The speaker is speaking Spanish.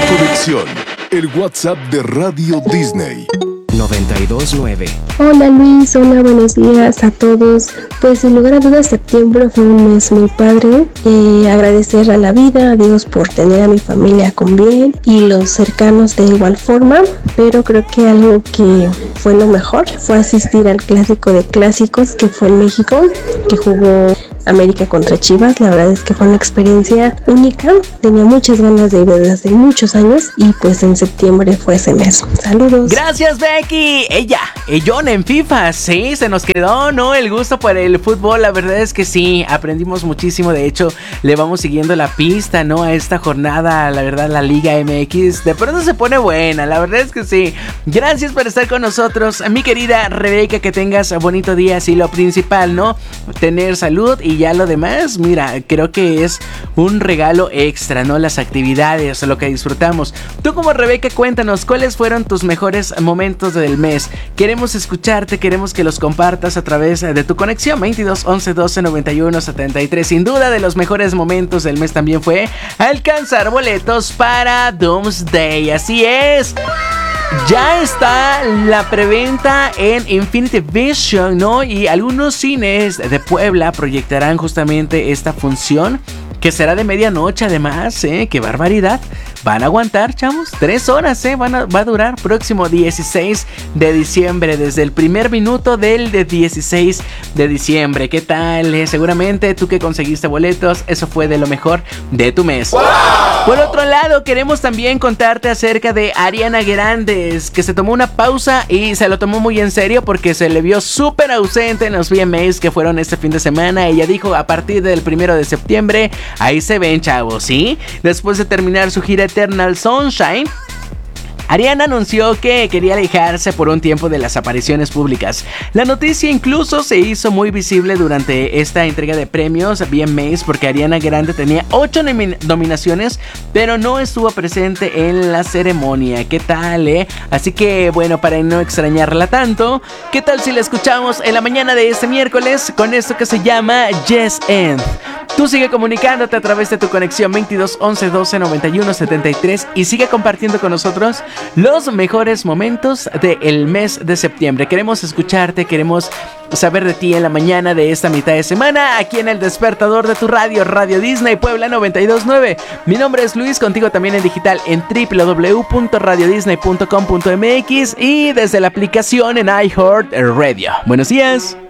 Conexión, el WhatsApp de Radio Disney. 92.9. Hola Luis, hola, buenos días a todos. Pues sin lugar a dudas septiembre fue un mes muy padre. Agradecer a la vida, a Dios por tener a mi familia con bien y los cercanos de igual forma, pero creo que algo que fue lo mejor fue asistir al clásico de clásicos que fue en México, que jugó América contra Chivas. La verdad es que fue una experiencia única, tenía muchas ganas de ir desde hace muchos años y pues en septiembre fue ese mes. Saludos. Gracias Becky. Ellón en FIFA, sí, se nos quedó, ¿no? El gusto por el fútbol, la verdad es que sí, aprendimos muchísimo, de hecho le vamos siguiendo la pista, ¿no? A esta jornada, la verdad la Liga MX de pronto se pone buena, la verdad es que sí. Gracias por estar con nosotros, mi querida Rebeca, que tengas bonito día, sí, lo principal, ¿no? Tener salud y ya lo demás, mira, creo que es un regalo extra, ¿no? Las actividades, lo que disfrutamos. Tú como Rebeca, cuéntanos, ¿cuáles fueron tus mejores momentos del mes? Queremos escucharte, queremos que los compartas a través de tu conexión 22 11 12 91 73. Sin duda de los mejores momentos del mes también fue alcanzar boletos para Doomsday, así es. Ya está la preventa en Infinity Vision, ¿no? Y algunos cines de Puebla proyectarán justamente esta función, que será de medianoche además, qué barbaridad. Van a aguantar, chavos, 3 horas, va a durar. Próximo 16 de diciembre, desde el primer minuto del de 16 de diciembre. ¿Qué tal? Seguramente tú que conseguiste boletos, eso fue de lo mejor de tu mes. ¡Wow! Por otro lado, queremos también contarte acerca de Ariana Grande, que se tomó una pausa y se lo tomó muy en serio porque se le vio súper ausente en los VMAs que fueron este fin de semana. Ella dijo, a partir del 1 de septiembre, ahí se ven, chavos, ¿sí? Después de terminar su gira Eternal Sunshine, Ariana anunció que quería alejarse por un tiempo de las apariciones públicas. La noticia incluso se hizo muy visible durante esta entrega de premios VMAs, porque Ariana Grande tenía 8 nominaciones, pero no estuvo presente en la ceremonia. ¿Qué tal, Así que, bueno, para no extrañarla tanto, ¿qué tal si la escuchamos en la mañana de este miércoles con esto que se llama Yes and? Tú sigue comunicándote a través de tu conexión 22 11 12 91 73 y sigue compartiendo con nosotros los mejores momentos del mes de septiembre. Queremos escucharte, queremos saber de ti en la mañana de esta mitad de semana, aquí en el despertador de tu radio, Radio Disney Puebla 92.9. Mi nombre es Luis, contigo también en digital en www.radiodisney.com.mx y desde la aplicación en iHeartRadio. Buenos días.